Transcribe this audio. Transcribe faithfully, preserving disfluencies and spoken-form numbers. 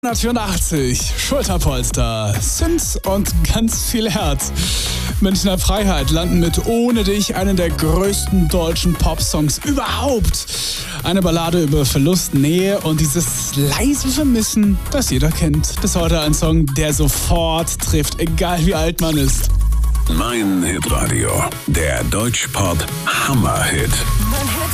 hundertvierundachtzig, Schulterpolster, Sims und ganz viel Herz. Münchner Freiheit landen mit Ohne dich, einen der größten deutschen Popsongs überhaupt. Eine Ballade über Verlust, Nähe und dieses leise Vermissen, das jeder kennt. Bis heute ein Song, der sofort trifft, egal wie alt man ist. Mein Hitradio, der Deutschpop Hammerhit.